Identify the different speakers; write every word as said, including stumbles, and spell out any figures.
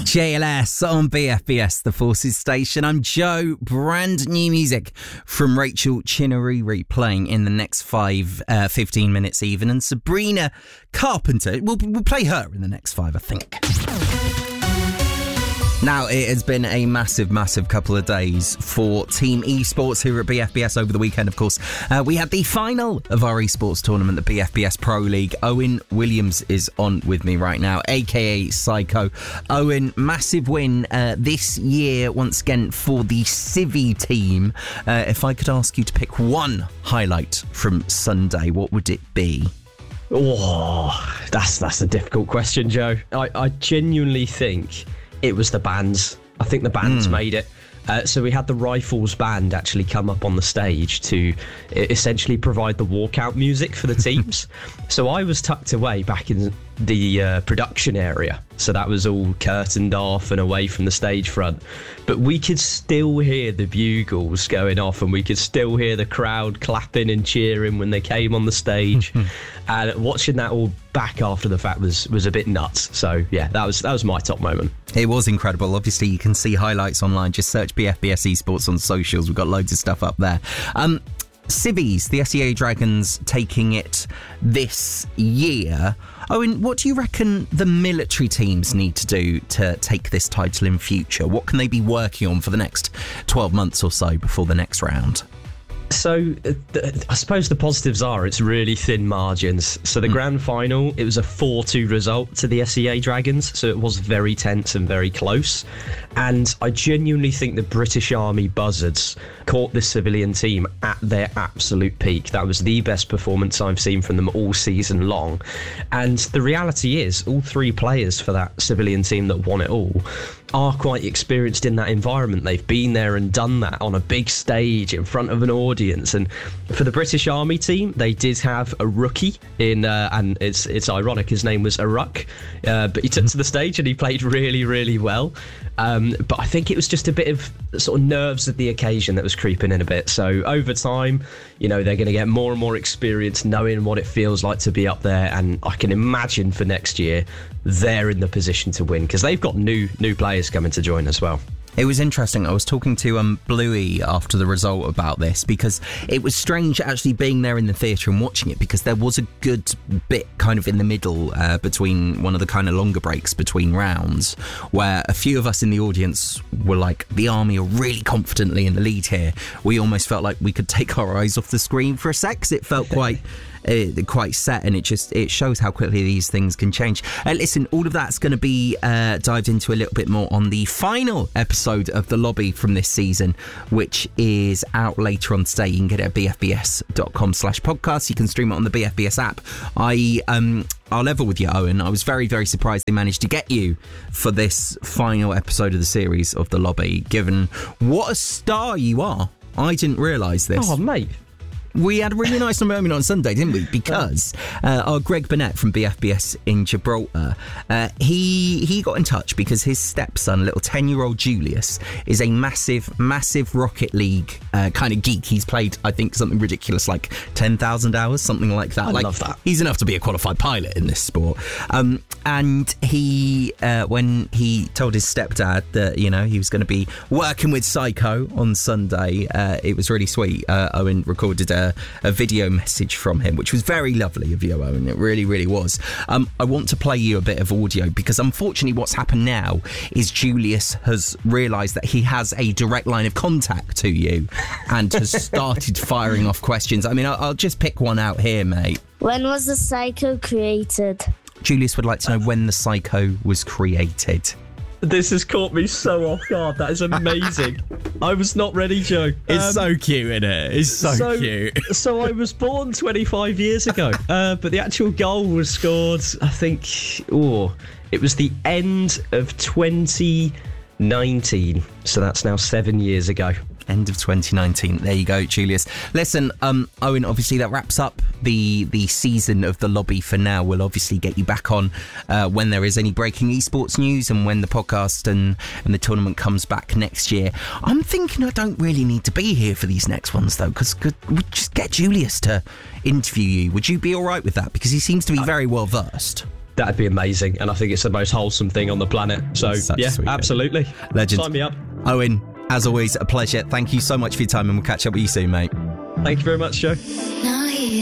Speaker 1: J L S on B F B S, the Forces Station. I'm Joe. Brand new music from Rachel Chinariri playing in the next five, uh, fifteen minutes even. And Sabrina Carpenter, we'll, we'll play her in the next five, I think. Now, it has been a massive, massive couple of days for Team Esports here at B F B S over the weekend, of course. Uh, we had the final of our esports tournament, the B F B S Pro League. Owen Williams is on with me right now, a k a. Psycho. Owen, massive win uh, this year, once again, for the Civi team. Uh, if I could ask you to pick one highlight from Sunday, what would it be?
Speaker 2: Oh, that's, that's a difficult question, Joe. I, I genuinely think it was the bands. I think the bands mm. made it. Uh, so we had the Rifles band actually come up on the stage to essentially provide the walkout music for the teams. So I was tucked away back in the uh, production area. So that was all curtained off and away from the stage front. But we could still hear the bugles going off, and we could still hear the crowd clapping and cheering when they came on the stage. And watching that all back after the fact was was a bit nuts. So yeah, that was that was my top moment.
Speaker 1: It was incredible. Obviously, you can see highlights online. Just search B F B S Esports on socials. We've got loads of stuff up there. Um, Civis, the S E A Dragons, taking it this year. Owen, what do you reckon the military teams need to do to take this title in future? What can they be working on for the next twelve months or so before the next round?
Speaker 2: So uh, th- I suppose the positives are it's really thin margins. So the mm. grand final, it was a four two result to the S E A Dragons. So it was very tense and very close. And I genuinely think the British Army Buzzards caught this civilian team at their absolute peak. That was the best performance I've seen from them all season long. And the reality is, all three players for that civilian team that won it all are quite experienced in that environment. They've been there and done that on a big stage in front of an audience. And for the British Army team, they did have a rookie in, uh, and it's it's ironic, his name was Aruk, uh, but he took to the stage and he played really, really well. Um, but I think it was just a bit of sort of nerves of the occasion that was creeping in a bit. So over time, you know, they're going to get more and more experience knowing what it feels like to be up there. And I can imagine for next year, they're in the position to win because they've got new new players coming to join as well.
Speaker 1: It was interesting. I was talking to um, Bluey after the result about this because it was strange actually being there in the theatre and watching it, because there was a good bit kind of in the middle uh, between one of the kind of longer breaks between rounds where a few of us in the audience were like, the Army are really confidently in the lead here. We almost felt like we could take our eyes off the screen for a sec because it felt quite... Uh, quite set, and it just it shows how quickly these things can change. Uh, listen, all of that's going to be uh, dived into a little bit more on the final episode of The Lobby from this season, which is out later on today. You can get it at bfbs.com slash podcast. You can stream it on the B F B S app. I um I'll level with you, Owen. I was very, very surprised they managed to get you for this final episode of the series of The Lobby, given what a star you are. I didn't realise this.
Speaker 2: Oh, mate.
Speaker 1: We had a really nice moment on Sunday, didn't we? Because uh, our Greg Burnett from B F B S in Gibraltar, uh, he he got in touch because his stepson, little ten-year-old Julius, is a massive, massive Rocket League uh, kind of geek. He's played, I think, something ridiculous like ten thousand hours, something like that.
Speaker 2: I
Speaker 1: like,
Speaker 2: love that.
Speaker 1: He's enough to be a qualified pilot in this sport. Um, and he, uh, when he told his stepdad that, you know, he was going to be working with Psycho on Sunday, uh, it was really sweet. Uh, Owen recorded a A, a video message from him, which was very lovely of you, Owen. It really, really was. Um, I want to play you a bit of audio because unfortunately what's happened now is Julius has realised that he has a direct line of contact to you and has started firing off questions. I mean, I'll, I'll just pick one out here, mate.
Speaker 3: When was the Psycho created?
Speaker 1: Julius would like to know when the Psycho was created.
Speaker 2: This has caught me so off guard. That is amazing. I was not ready, Joe.
Speaker 1: It's
Speaker 2: um,
Speaker 1: so cute, isn't it? It's so, so cute.
Speaker 2: So I was born twenty-five years ago, uh, but the actual goal was scored, I think, oh, it was the end of twenty nineteen. So that's now seven years ago.
Speaker 1: End of twenty nineteen. There you go, Julius. Listen, um, Owen, obviously that wraps up the the season of The Lobby for now. We'll obviously get you back on uh, when there is any breaking esports news and when the podcast and, and the tournament comes back next year. I'm thinking I don't really need to be here for these next ones, though, because we'll just get Julius to interview you. Would you be all right with that? Because he seems to be very well versed.
Speaker 2: that'd be amazing. And I think it's the most wholesome thing on the planet. So, yeah, absolutely.
Speaker 1: Legend.
Speaker 2: Sign me up.
Speaker 1: Owen, as always, a pleasure. Thank you so much for your time, and we'll catch up with you soon, mate.
Speaker 2: Thank you very much, Joe.
Speaker 4: Now